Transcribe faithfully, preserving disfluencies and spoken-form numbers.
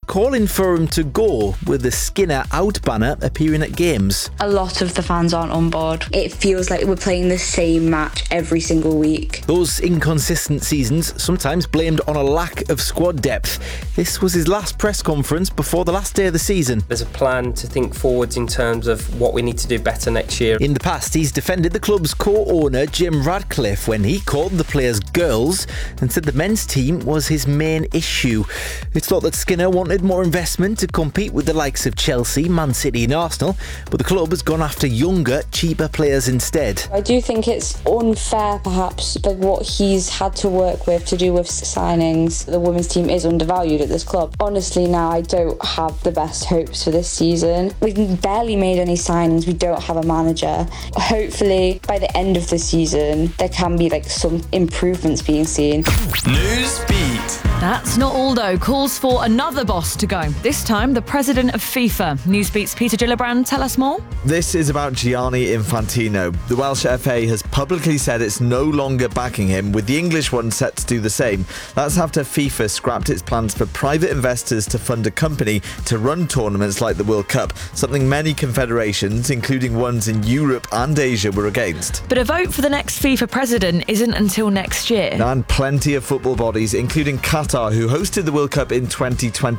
calling for him to go, with the Skinner out banner appearing at games. A lot of the fans aren't on board. It feels like we're playing the same match every single week. Those inconsistent seasons sometimes blamed on a lack of squad depth. This was his last press conference before the last day of the season. There's a plan to think forwards in terms of what we need to do better next year. In the past, he's defended the club's co-owner Jim Radcliffe when he called the players girls and said the men's team was his main issue. It's thought that Skinner wanted more investment to compete with the likes of Chelsea, Man City and Arsenal, but the club has gone after younger, cheaper players instead. I do think it's unfair, perhaps, like what he's had to work with to do with signings. The women's team is undervalued at this club. Honestly, now I don't have the best hopes for this season. We've barely made any signings. We don't have a manager. Hopefully, by the end of the season, there can be like some improvements being seen. News Beat. That's not all though. Calls for another boss to go. This time, the president of FIFA. Newsbeat's Peter Gillibrand, tell us more. This is about Gianni Infantino. The Welsh F A has publicly said it's no longer backing him, with the English one set to do the same. That's after FIFA scrapped its plans for private investors to fund a company to run tournaments like the World Cup, something many confederations, including ones in Europe and Asia, were against. But a vote for the next FIFA president isn't until next year. And plenty of football bodies, including Qatar, who hosted the World Cup in twenty twenty,